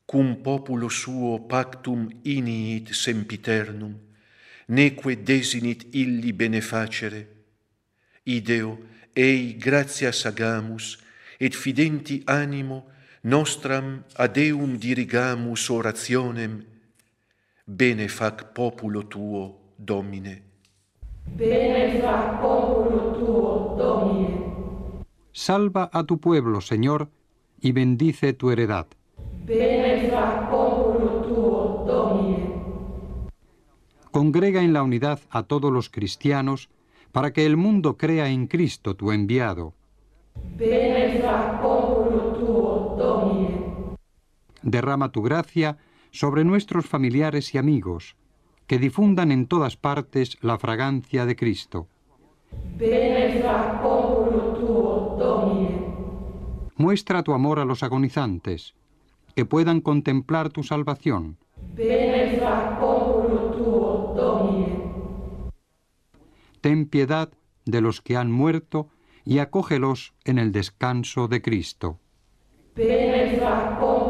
cum populo suo pactum iniit sempiternum, neque desinit illi benefacere. Ideo, ei gratias agamus, et fidenti animo nostram ad Eum dirigamus orationem, bene fac populo tuo, Domine. Bene fac populo tuo, Domine. Salva a tu pueblo, Señor, y bendice tu heredad. Bene fac populo tuo, Domine. Congrega en la unidad a todos los cristianos, para que el mundo crea en Cristo, tu enviado. Bene fac populo tuo, Domine. Derrama tu gracia sobre nuestros familiares y amigos, que difundan en todas partes la fragancia de Cristo. Bene fac populo tuo, Domine. Muestra tu amor a los agonizantes, que puedan contemplar tu salvación. Bene fac populo tuo, Domine. Ten piedad de los que han muerto y acógelos en el descanso de Cristo. Bene fac populo